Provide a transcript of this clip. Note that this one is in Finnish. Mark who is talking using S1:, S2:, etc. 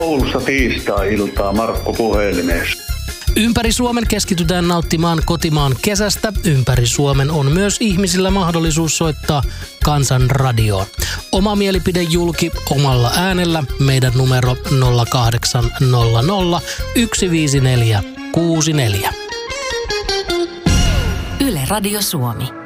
S1: Oulussa tiistai-iltaa Markku puhelimessa.
S2: Ympäri Suomen keskitytään nauttimaan kotimaan kesästä. Ympäri Suomen on myös ihmisillä mahdollisuus soittaa Kansan radioon. Oma mielipide julki omalla äänellä. Meidän numero 0800 154 64.
S3: Yle Radio Suomi.